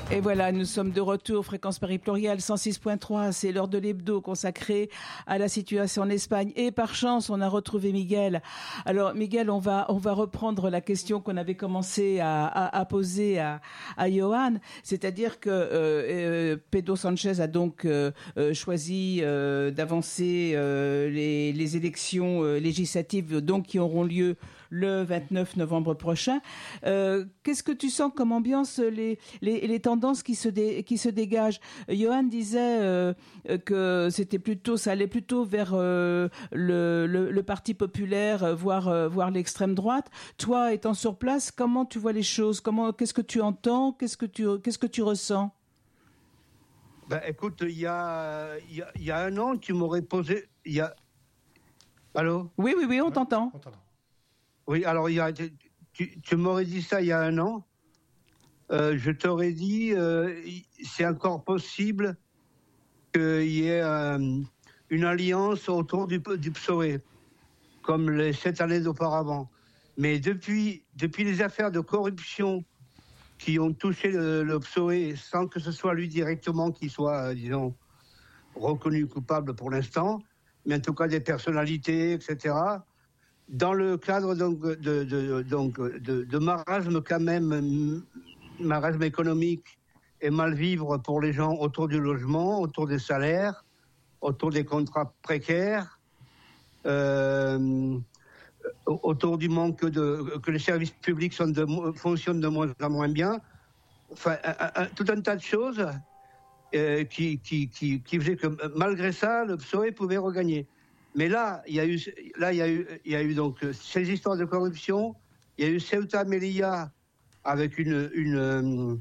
Et voilà, nous sommes de retour, Fréquence Paris Pluriel 106.3, c'est l'heure de l'hebdo consacrée à la situation en Espagne. Et par chance, on a retrouvé Miguel. Alors Miguel, on va reprendre la question qu'on avait commencé à poser à Johan, c'est-à-dire que Pedro Sánchez a donc choisi d'avancer les élections législatives donc qui auront lieu le 29 novembre prochain. Qu'est-ce que tu sens comme ambiance, les tendances qui se dégagent? Johan disait que ça allait plutôt vers le Parti populaire, voire l'extrême droite. Toi, étant sur place, comment tu vois les choses? Qu'est-ce que tu entends? Qu'est-ce que tu ressens? Ben, écoute, il y a un an, tu m'aurais posé... Allô? Oui, on t'entend. Oui, alors tu m'aurais dit ça il y a un an. Je t'aurais dit, c'est encore possible qu'il y ait une alliance autour du PSOE, comme les 7 années d'auparavant. Mais depuis les affaires de corruption qui ont touché le PSOE, sans que ce soit lui directement qui soit, disons, reconnu coupable pour l'instant, mais en tout cas des personnalités, etc., dans le cadre de marasme quand même, marasme économique et mal vivre pour les gens autour du logement, autour des salaires, autour des contrats précaires, autour du manque que les services publics fonctionnent de moins en moins bien. Enfin, tout un tas de choses qui faisaient que malgré ça, le PSOE pouvait regagner. Mais là, il y a eu donc ces histoires de corruption. Il y a eu Ceuta Melilla avec une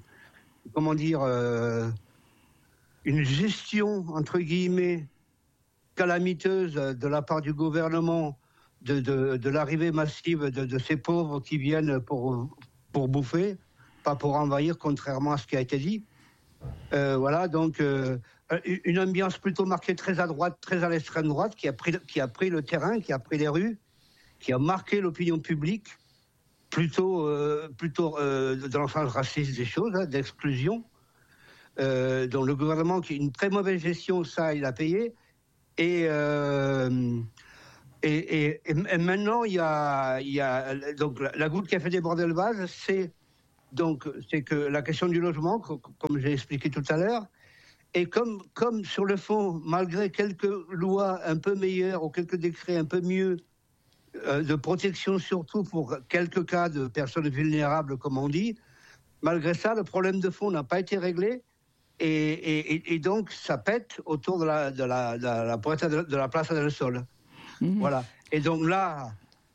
gestion entre guillemets calamiteuse de la part du gouvernement de l'arrivée massive de ces pauvres qui viennent pour bouffer, pas pour envahir, contrairement à ce qui a été dit. Voilà, donc une ambiance plutôt marquée très à droite, très à l'extrême droite, qui a pris le terrain, qui a pris les rues, qui a marqué l'opinion publique, plutôt dans le sens raciste des choses, d'exclusion. Dont le gouvernement, qui a une très mauvaise gestion, ça, il a payé. Et maintenant, il y a donc la goutte qui a fait déborder le vase, c'est que la question du logement, comme j'ai expliqué tout à l'heure, et comme sur le fond, malgré quelques lois un peu meilleures ou quelques décrets un peu mieux de protection, surtout pour quelques cas de personnes vulnérables, comme on dit, malgré ça, le problème de fond n'a pas été réglé, et donc ça pète autour de la place del Sol. Mmh. Voilà. Et donc là,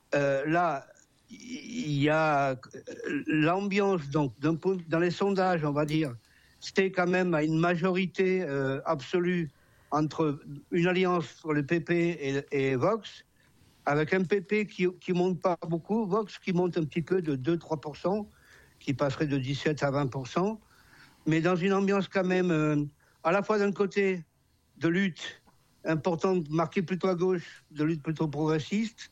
il y a l'ambiance, donc dans les sondages, on va dire, c'était quand même à une majorité absolue entre une alliance pour le PP et Vox, avec un PP qui monte pas beaucoup, Vox qui monte un petit peu de 2-3%, qui passerait de 17 à 20%, mais dans une ambiance quand même à la fois d'un côté de lutte importante, marquée plutôt à gauche, de lutte plutôt progressiste,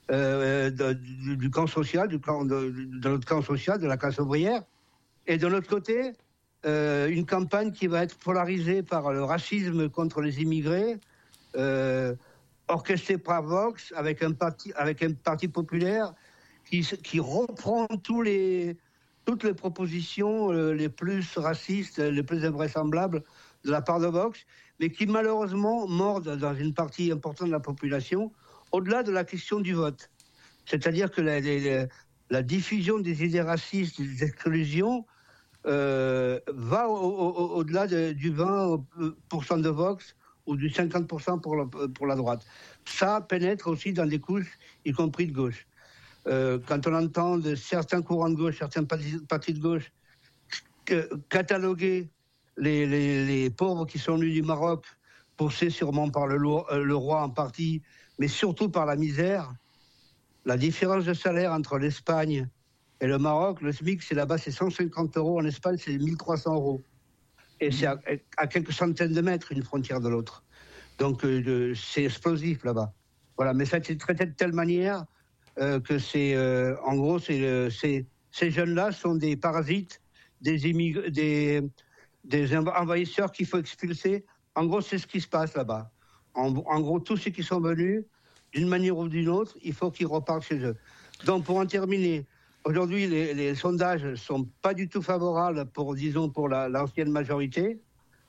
du camp social, de notre camp social, de la classe ouvrière, et de l'autre côté, une campagne qui va être polarisée par le racisme contre les immigrés, orchestrée par Vox, avec un parti populaire qui reprend toutes les propositions les plus racistes, les plus invraisemblables de la part de Vox, mais qui malheureusement mordent dans une partie importante de la population, au-delà de la question du vote. C'est-à-dire que la diffusion des idées racistes, des exclusions, va au-delà du 20% de Vox ou du 50% pour la droite. Ça pénètre aussi dans des couches, y compris de gauche. Quand on entend de certains courants de gauche, certains partis de gauche cataloguer les pauvres qui sont venus du Maroc, poussés sûrement par le roi en partie, mais surtout par la misère, la différence de salaire entre l'Espagne et le Maroc, le SMIC, c'est là-bas, c'est 150 €. En Espagne, c'est 1300 €. Et c'est à quelques centaines de mètres, une frontière de l'autre. Donc, c'est explosif là-bas. Voilà, mais ça a été traité de telle manière que c'est... en gros, ces jeunes-là sont des parasites, des des envahisseurs qu'il faut expulser. En gros, c'est ce qui se passe là-bas. En gros, tous ceux qui sont venus, d'une manière ou d'une autre, il faut qu'ils repartent chez eux. Donc, pour en terminer, aujourd'hui, les sondages ne sont pas du tout favorables pour l'ancienne majorité.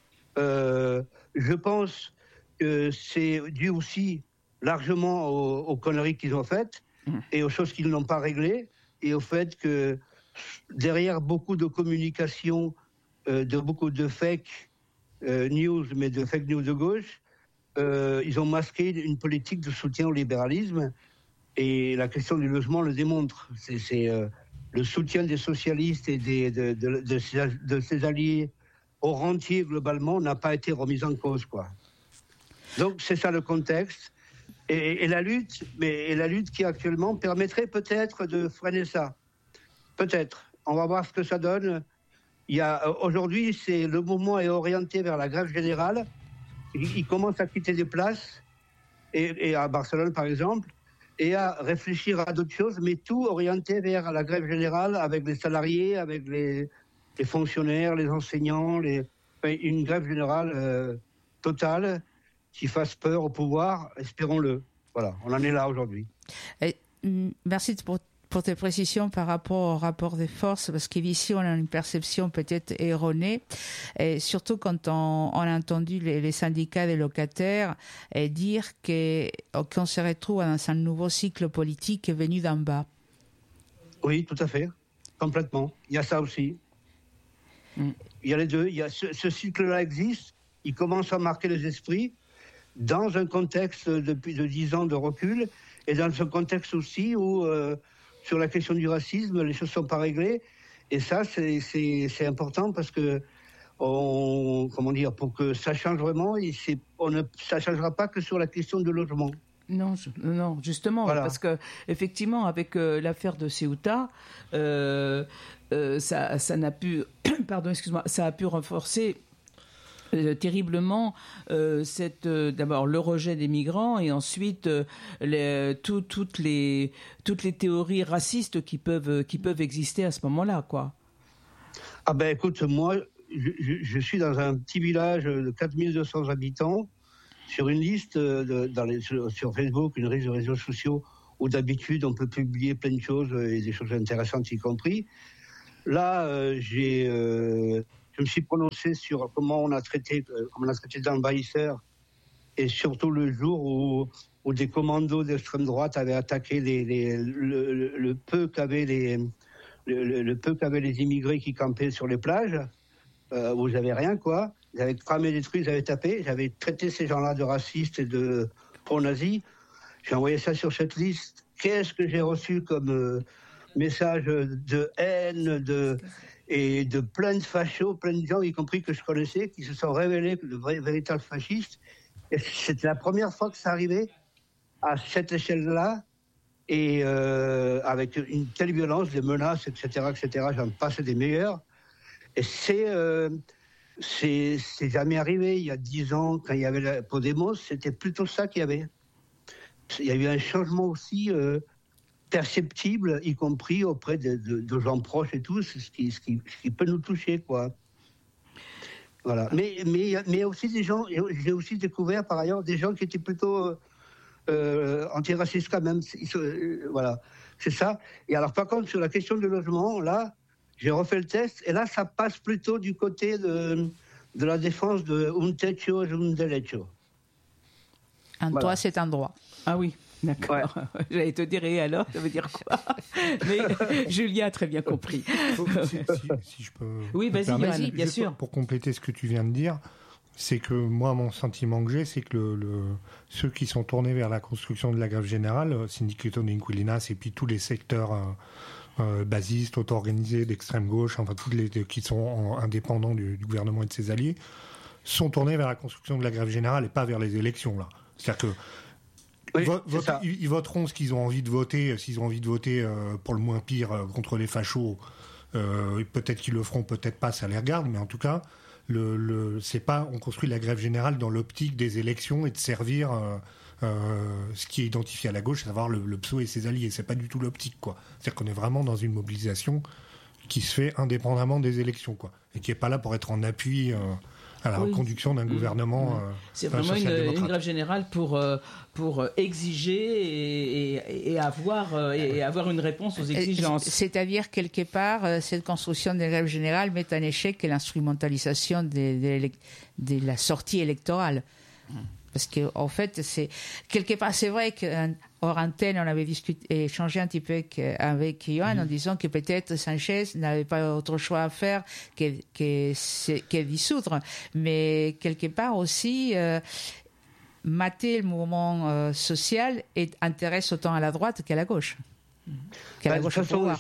Je pense que c'est dû aussi largement aux conneries qu'ils ont faites et aux choses qu'ils n'ont pas réglées et au fait que derrière beaucoup de communication, beaucoup de fake news, mais de fake news de gauche, ils ont masqué une politique de soutien au libéralisme et la question du logement le démontre. C'est le soutien des socialistes et de ses alliés au rentier globalement n'a pas été remis en cause, quoi. Donc c'est ça le contexte et la lutte qui actuellement permettrait peut-être de freiner ça. Peut-être. On va voir ce que ça donne. Aujourd'hui, le mouvement est orienté vers la grève générale. Il commence à quitter des places et à Barcelone par exemple et à réfléchir à d'autres choses, mais tout orienté vers la grève générale avec les salariés, avec les fonctionnaires, les enseignants, une grève générale totale qui fasse peur au pouvoir, espérons-le. Voilà, on en est là aujourd'hui. Merci pour tes précisions par rapport au rapport des forces, parce qu'ici on a une perception peut-être erronée, et surtout quand on a entendu les syndicats des locataires dire qu'on se retrouve dans un nouveau cycle politique venu d'en bas. Oui, tout à fait, complètement. Il y a ça aussi. Il y a les deux. Ce cycle-là existe, il commence à marquer les esprits dans un contexte de 10 ans de recul et dans un contexte aussi où sur la question du racisme, les choses ne sont pas réglées. Et ça, c'est important parce que, pour que ça change vraiment, ça ne changera pas que sur la question du logement. Non, justement, voilà. Parce que effectivement, avec l'affaire de Ceuta, ça n'a pu, ça a pu renforcer terriblement d'abord le rejet des migrants et ensuite toutes les théories racistes qui peuvent exister à ce moment-là, quoi. Ah ben écoute, moi je suis dans un petit village de 4200 habitants sur une liste sur Facebook, une liste de réseaux sociaux où d'habitude on peut publier plein de choses et des choses intéressantes y compris. Là je me suis prononcé sur comment on a traité d'envahisseurs et surtout le jour où des commandos d'extrême droite avaient attaqué le peu qu'avaient les immigrés qui campaient sur les plages, où j'avais rien, quoi. Ils avaient cramé des trucs, ils avaient tapé. J'avais traité ces gens-là de racistes et de pro-nazis. J'ai envoyé ça sur cette liste. Qu'est-ce que j'ai reçu comme message de haine, et de plein de fachos, plein de gens, y compris que je connaissais, qui se sont révélés de véritables fascistes. Et c'était la première fois que ça arrivait à cette échelle-là, et avec une telle violence, des menaces, etc., j'en passe des meilleurs. Et c'est jamais arrivé. Il y a 10 ans, quand il y avait la Podemos, c'était plutôt ça qu'il y avait. Il y a eu un changement aussi perceptible, y compris auprès de gens proches et tout, ce qui peut nous toucher, quoi. Voilà. Mais il y a aussi des gens, j'ai aussi découvert par ailleurs des gens qui étaient plutôt antiracistes quand même. Voilà, c'est ça. Et alors par contre, sur la question du logement, là, j'ai refait le test, et là, ça passe plutôt du côté de la défense de un techo et un derecho. Un toit, c'est un droit. Ah oui. D'accord. Ouais. J'allais te dire, et alors, ça veut dire quoi? Mais Julien a très bien compris. Si je peux. Oui, vas-y, bien sûr. Pour compléter ce que tu viens de dire, c'est que moi, mon sentiment que j'ai, c'est que ceux qui sont tournés vers la construction de la grève générale, Sindicato de Inquilinas et puis tous les secteurs basistes, auto-organisés, d'extrême gauche, enfin tous les qui sont indépendants du gouvernement et de ses alliés, sont tournés vers la construction de la grève générale et pas vers les élections, là. C'est-à-dire que oui, ils voteront ce qu'ils ont envie de voter. S'ils ont envie de voter pour le moins pire contre les fachos, peut-être qu'ils le feront, peut-être pas, ça les regarde. Mais en tout cas, c'est pas, on construit la grève générale dans l'optique des élections et de servir ce qui est identifié à la gauche, à savoir le PSOE et ses alliés. C'est pas du tout l'optique, quoi. C'est-à-dire qu'on est vraiment dans une mobilisation qui se fait indépendamment des élections, quoi, et qui est pas là pour être en appui à la reconduction d'un gouvernement. C'est vraiment une grève générale pour exiger et avoir une réponse aux exigences. C'est-à-dire, quelque part, cette construction des grèves générales met en échec l'instrumentalisation de la sortie électorale. Parce que, en fait, quelque part, c'est vrai qu'hors antenne, on avait échangé un petit peu avec Johan en disant que peut-être Sanchez n'avait pas autre choix à faire que dissoudre. Mais quelque part aussi, mater le mouvement social intéresse autant à la droite qu'à la gauche. De toute façon,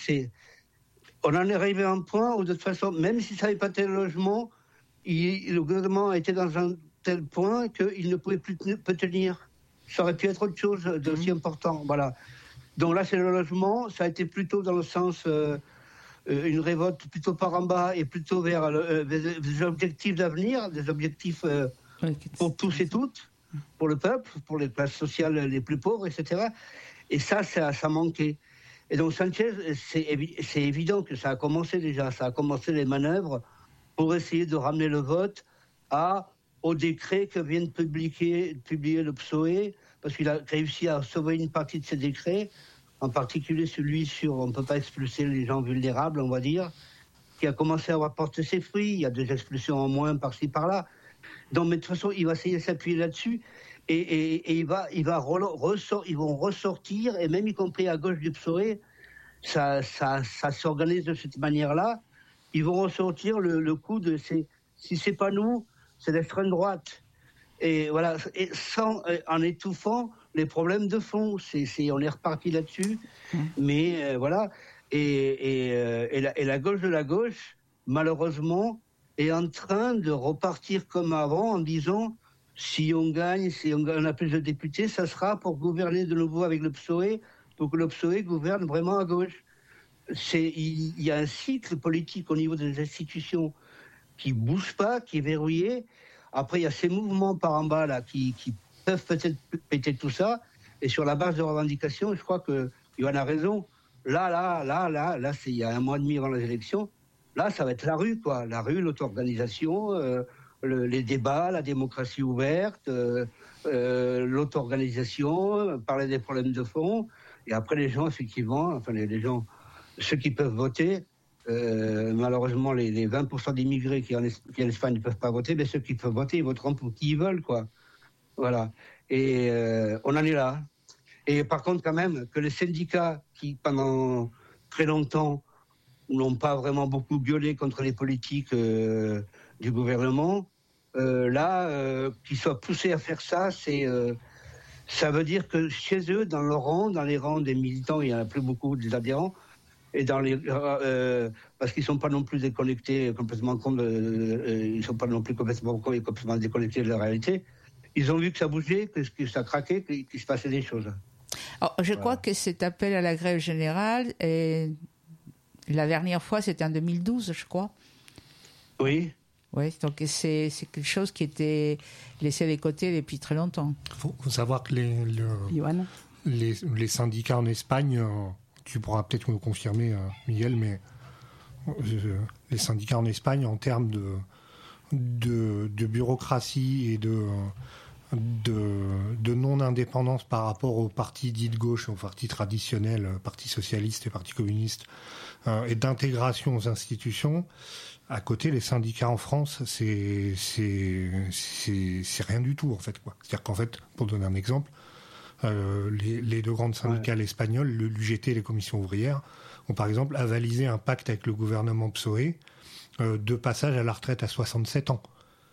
on en est arrivé à un point où, de toute façon, même si ça n'avait pas été le logement, le gouvernement était dans un tel point qu'il ne pouvait plus tenir. Ça aurait pu être autre chose d'aussi important. Voilà. Donc là, c'est le logement. Ça a été plutôt dans le sens une révolte plutôt par en bas et plutôt vers des objectifs d'avenir, des objectifs pour tous et toutes, pour le peuple, pour les classes sociales les plus pauvres, etc. Et ça manquait. Et donc Sanchez, c'est évident que ça a commencé déjà. Ça a commencé les manœuvres pour essayer de ramener le vote au décret que vient de publier le PSOE, parce qu'il a réussi à sauver une partie de ces décrets, en particulier celui sur on ne peut pas expulser les gens vulnérables, on va dire, qui a commencé à avoir porté ses fruits. Il y a des expulsions en moins par-ci, par-là. Donc, mais de toute façon, il va essayer de s'appuyer là-dessus, et ils vont ressortir, et même y compris à gauche du PSOE, ça s'organise de cette manière-là. Ils vont ressortir le coup de si c'est pas nous, c'est l'extrême droite. Et voilà, en étouffant les problèmes de fond. On est reparti là-dessus. Mais voilà. Et la gauche de la gauche, malheureusement, est en train de repartir comme avant en disant si on gagne, si on a plus de députés, ça sera pour gouverner de nouveau avec le PSOE, pour que le PSOE gouverne vraiment à gauche. Il y a un cycle politique au niveau des institutions qui ne bouge pas, qui est verrouillé. Après, il y a ces mouvements par en bas là, qui peuvent peut-être péter tout ça. Et sur la base de revendications, je crois que Yohann a raison. Là, c'est il y a un mois et demi avant les élections. Là, ça va être la rue, quoi. La rue, l'auto-organisation, les débats, la démocratie ouverte, l'auto-organisation, parler des problèmes de fond. Et après, les gens, effectivement, enfin, les gens, ceux qui peuvent voter, malheureusement, les 20% d'immigrés qui en Espagne ne peuvent pas voter, mais ceux qui peuvent voter, ils voteront pour qui ils veulent, quoi. Voilà. Et on en est là. Et par contre, quand même, que les syndicats qui, pendant très longtemps, n'ont pas vraiment beaucoup gueulé contre les politiques du gouvernement, qu'ils soient poussés à faire ça, ça veut dire que chez eux, dans les rangs des militants, il n'y en a plus beaucoup des adhérents, et parce qu'ils ne sont pas non plus déconnectés complètement ils ne sont pas non plus complètement déconnectés de la réalité. Ils ont vu que ça bougeait, que ça craquait, qu'il se passait des choses. Alors, je crois que cet appel à la grève générale, la dernière fois, c'était en 2012, je crois. Oui. Oui, donc c'est quelque chose qui était laissé de côté depuis très longtemps. Il faut savoir que les syndicats en Espagne, tu pourras peut-être nous confirmer, Miguel, mais les syndicats en Espagne, en termes de bureaucratie et de non-indépendance par rapport aux partis dits de gauche, aux partis traditionnels, Parti socialiste et Parti communiste, et d'intégration aux institutions, à côté, les syndicats en France, c'est rien du tout, en fait, quoi. C'est-à-dire qu'en fait, pour donner un exemple, les deux grandes syndicales espagnoles, l'UGT et les commissions ouvrières, ont par exemple avalisé un pacte avec le gouvernement PSOE de passage à la retraite à 67 ans.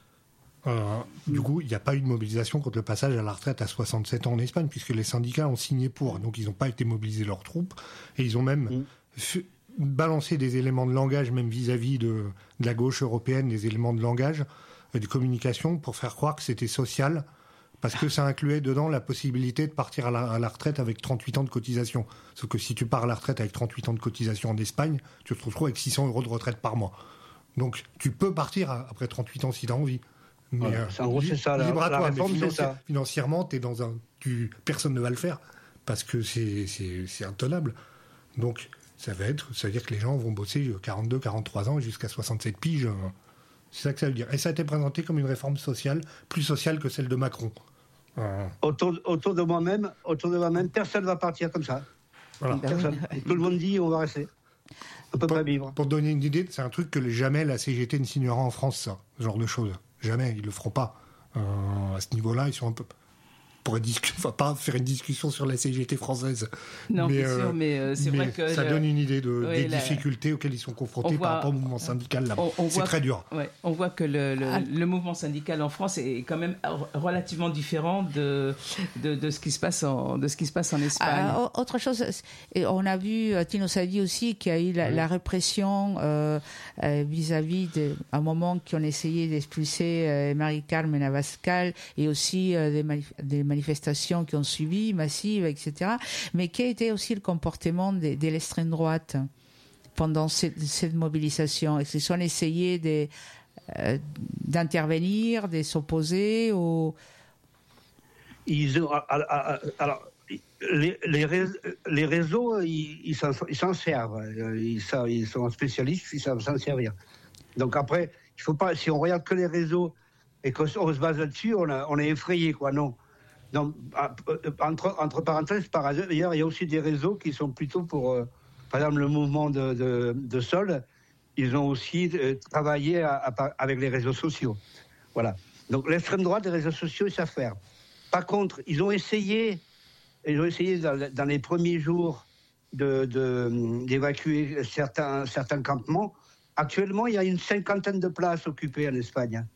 Du coup, il n'y a pas eu de mobilisation contre le passage à la retraite à 67 ans en Espagne, puisque les syndicats ont signé pour. Donc, ils n'ont pas été mobilisés leurs troupes. Et ils ont même balancé des éléments de langage, même vis-à-vis de la gauche européenne, des éléments de langage, de communication, pour faire croire que c'était social, parce que ça incluait dedans la possibilité de partir à la retraite avec 38 ans de cotisation. Sauf que si tu pars à la retraite avec 38 ans de cotisation en Espagne, tu te retrouves avec 600 € de retraite par mois. Donc, tu peux partir après 38 ans si tu as envie. Mais en gros, c'est ça. Libre à toi, mais financièrement, t'es personne ne va le faire parce que c'est intenable. Donc, Ça veut dire que les gens vont bosser 42, 43 ans jusqu'à 67 piges. C'est ça que ça veut dire. Et ça a été présenté comme une réforme sociale, plus sociale que celle de Macron. Autour de moi-même, personne ne va partir comme ça. Voilà. Personne. Tout le monde dit on va rester. On peut pas vivre. Pour donner une idée, c'est un truc que jamais la CGT ne signera en France, ça, ce genre de choses. Jamais, ils le feront pas. À ce niveau-là, ils sont un peu... On va pas faire une discussion sur la CGT française. Non, bien sûr, mais c'est vrai que... Ça donne une idée des difficultés auxquelles ils sont confrontés par rapport au mouvement syndical là-bas. C'est très dur. Ouais, on voit que le mouvement syndical en France est quand même relativement différent de ce qui se passe en Espagne. Autre chose, on a vu, Tino Sadi aussi, qu'il y a eu la répression vis-à-vis d'un moment qu'on essayait d'expulser Marie-Carmen Abascal et aussi des manifestations qui ont suivi, massives, etc. Mais quel était aussi le comportement de l'extrême droite pendant cette mobilisation? Est-ce qu'ils ont essayé d'intervenir, de s'opposer ou... Alors, les réseaux, ils s'en servent. Ils sont spécialistes, ils savent s'en servir. Donc après, il faut pas, si on regarde que les réseaux et qu'on se base là-dessus, on est effrayé, quoi. Non. Donc, entre parenthèses, par ailleurs, il y a aussi des réseaux qui sont plutôt pour, par exemple, le mouvement de Sol. Ils ont aussi travaillé avec les réseaux sociaux. Voilà. Donc, l'extrême droite, les réseaux sociaux, ils savent faire. Par contre, ils ont essayé dans les premiers jours d'évacuer certains campements. Actuellement, il y a une 50aine de places occupées en Espagne.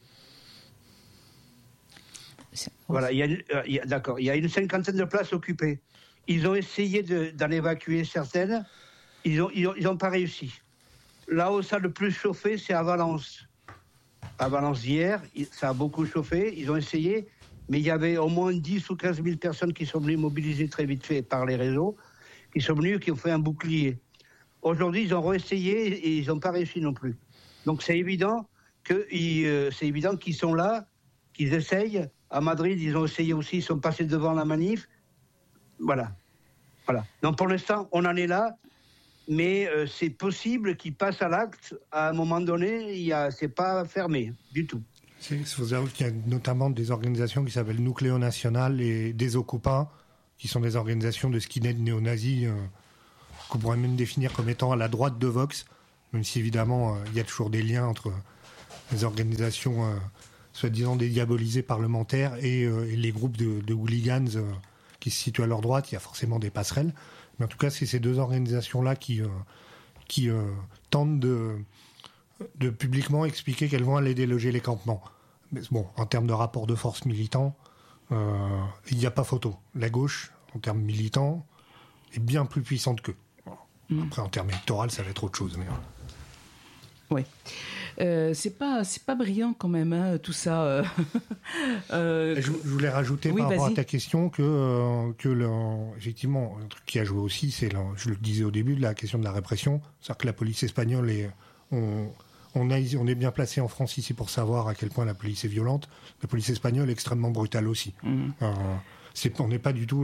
Voilà, il y a une 50aine de places occupées. Ils ont essayé d'en évacuer certaines. Ils n'ont pas réussi. Là où ça a le plus chauffé, c'est à Valence. À Valence hier, ça a beaucoup chauffé. Ils ont essayé, mais il y avait au moins 10 ou 15 000 personnes qui sont venues mobiliser très vite fait par les réseaux, qui sont venues, qui ont fait un bouclier. Aujourd'hui, ils ont réessayé et ils n'ont pas réussi non plus. Donc c'est évident qu'ils sont là, qu'ils essayent. À Madrid, ils ont essayé aussi, ils sont passés devant la manif. Voilà. Donc pour l'instant, on en est là, mais c'est possible qu'ils passent à l'acte. À un moment donné, c'est pas fermé du tout. Il faut savoir qu'il y a notamment des organisations qui s'appellent Nucléo National et des Occupants, qui sont des organisations de skinheads néo-nazis qu'on pourrait même définir comme étant à la droite de Vox, même si évidemment il y a toujours des liens entre les organisations soi-disant dédiabolisés parlementaires et les groupes de hooligans qui se situent à leur droite. Il y a forcément des passerelles. Mais en tout cas, c'est ces deux organisations-là qui tentent de publiquement expliquer qu'elles vont aller déloger les campements. Mais bon, en termes de rapport de force militant, il n'y a pas photo. La gauche, en termes militants, est bien plus puissante qu'eux. Après, en termes électoraux, ça va être autre chose. Mais... Oui. C'est pas brillant quand même, hein, tout ça. Je voulais rajouter par rapport à ta question que effectivement, un truc qui a joué aussi, c'est, je le disais au début, de la question de la répression. C'est-à-dire que la police espagnole on est bien placé en France ici pour savoir à quel point la police est violente. La police espagnole est extrêmement brutale aussi. On n'est pas du tout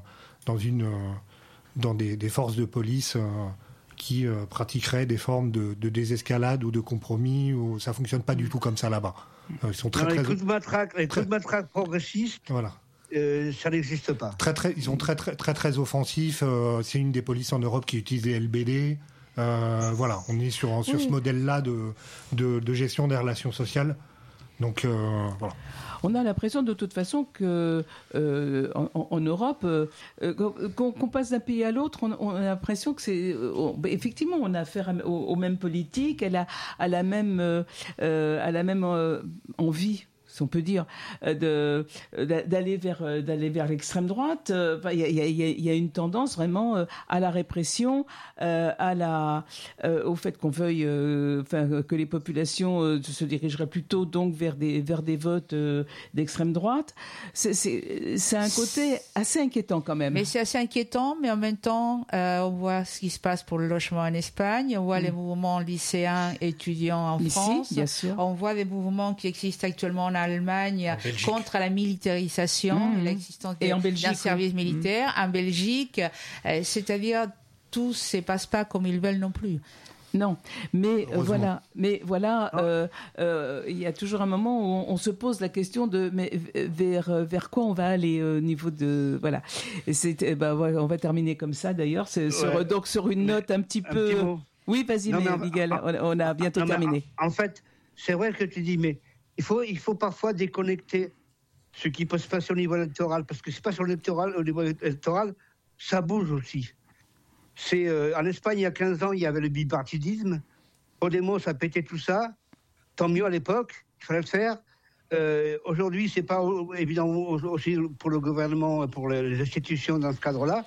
dans des forces de police qui pratiqueraient des formes de désescalade ou de compromis. Ça ne fonctionne pas du tout comme ça là-bas. Ils sont les coups de matraque progressistes, voilà. Ça n'existe pas. Ils sont très offensifs. C'est une des polices en Europe qui utilise les LBD. Voilà, on est sur ce modèle-là de gestion des relations sociales. Donc, voilà. On a l'impression de toute façon que en Europe, qu'on passe d'un pays à l'autre, on a l'impression que c'est effectivement on a affaire aux mêmes politiques, à la même envie, si on peut dire, d'aller vers l'extrême droite. Il y a une tendance vraiment à la répression, au fait qu'on veuille, que les populations se dirigeraient plutôt donc vers des votes d'extrême droite. C'est un côté assez inquiétant quand même. Mais c'est assez inquiétant, mais en même temps, on voit ce qui se passe pour le logement en Espagne, on voit les mouvements lycéens, étudiants en France, bien sûr. On voit des mouvements qui existent actuellement en Allemagne contre la militarisation et l'existence d'un service militaire. En Belgique, c'est-à-dire tout se passe pas comme ils veulent non plus. Non, mais voilà, il y a toujours un moment où on se pose la question de vers quoi on va aller au niveau de voilà. Et on va terminer comme ça d'ailleurs, donc sur une note un petit peu. Oui, vas-y, Miguel, on a bientôt terminé. En fait, c'est vrai que tu dis, mais il faut parfois déconnecter ce qui peut se passer au niveau électoral, parce que ce qui se passe au niveau électoral, ça bouge aussi. En Espagne, il y a 15 ans, il y avait le bipartidisme. Podemos a pété tout ça. Tant mieux à l'époque, il fallait le faire. Aujourd'hui, c'est pas évident aussi pour le gouvernement, pour les institutions dans ce cadre-là.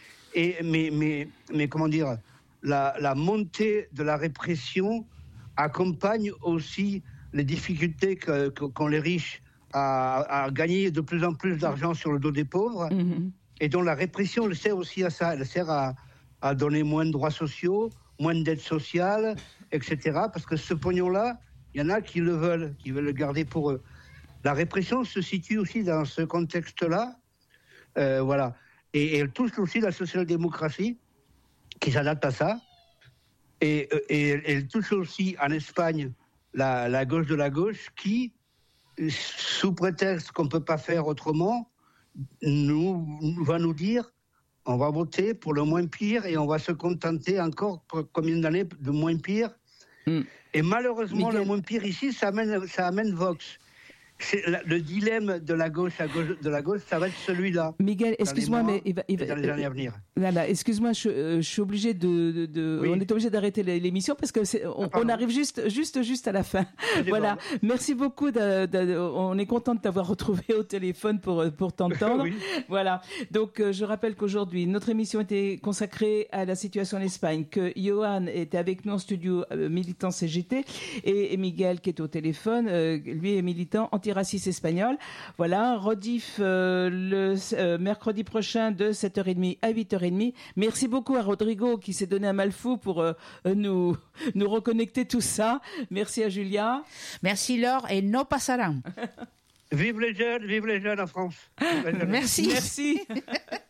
Mais comment dire, la montée de la répression accompagne aussi les difficultés qu'ont les riches à gagner de plus en plus d'argent sur le dos des pauvres. Mm-hmm. Et donc la répression, elle sert aussi à ça. Elle sert à donner moins de droits sociaux, moins d'aides sociales, etc. Parce que ce pognon-là, il y en a qui veulent le garder pour eux. La répression se situe aussi dans ce contexte-là. Voilà. Et elle touche aussi la social-démocratie, qui s'adapte à ça. Et elle touche aussi en Espagne la gauche de la gauche, qui, sous prétexte qu'on ne peut pas faire autrement, va nous dire on va voter pour le moins pire et on va se contenter encore pour combien d'années de moins pire. Et malheureusement, Miguel, le moins pire ici, ça amène Vox. Le dilemme de la gauche de la gauche, ça va être celui-là. Miguel, excuse-moi, mais dans les années à venir. Voilà, excuse-moi, je suis obligé oui. On est obligé d'arrêter l'émission parce que on arrive juste à la fin. Voilà, merci beaucoup. On est content de t'avoir retrouvé au téléphone pour t'entendre. Oui. Voilà. Donc, je rappelle qu'aujourd'hui, notre émission était consacrée à la situation en Espagne, que Johan était avec nous en studio, militant CGT, et Miguel qui est au téléphone, lui est militant antiraciste espagnol. Voilà, rediff le mercredi prochain de 7h30 à 8h30. Merci beaucoup à Rodrigo qui s'est donné un mal fou pour nous reconnecter tout ça. Merci à Julia. Merci Laure et no pasarán. Vive les jeunes en France. Merci. Merci.